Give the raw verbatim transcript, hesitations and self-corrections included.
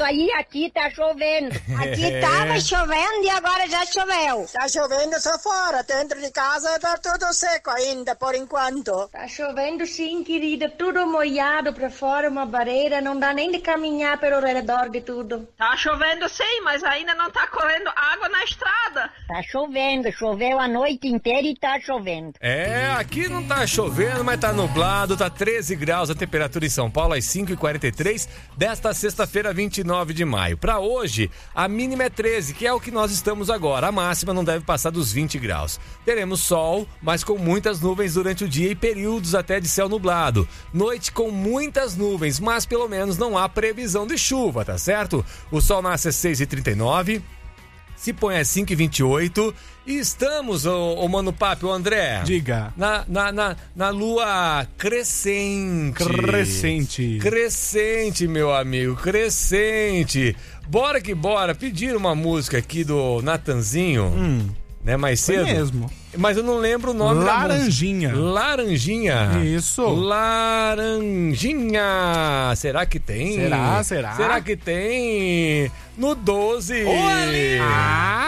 aí, aqui tá chovendo. Aqui tava chovendo e agora já choveu. Tá chovendo só fora, dentro de casa tá tudo seco ainda, por enquanto. Tá chovendo sim, querida, tudo molhado pra fora, uma barreira, não dá nem de caminhar pelo redor de tudo. Tá chovendo sim, mas ainda não tá correndo água na estrada. Tá chovendo, choveu a noite inteira e tá chovendo. É, aqui não tá chovendo, mas tá nublado, tá treze graus a temperatura em São Paulo às cinco e quarenta e três desta sexta-feira, vinte e nove de maio. Pra hoje, a mínima é treze, que é o que nós estamos agora. A máxima não deve passar dos vinte graus. Teremos sol, mas com muitas nuvens durante o dia e períodos até de céu nublado. Noite com muitas nuvens, mas pelo menos não há previsão de chuva, tá certo? O sol nasce às seis e trinta e nove, se põe às cinco e vinte e oito e estamos, ô, ô Mano Papi, ô André. Diga. Na, na, na, na lua crescente. Crescente. Crescente, meu amigo, crescente. Bora que bora, pedir uma música aqui do Natanzinho, hum, né, mais cedo. Foi mesmo. Mas eu não lembro o nome Laranjinha. da música. Laranjinha. Isso. Laranjinha. Será que tem? Será, será? Será que tem? No doze. Olha! Ah!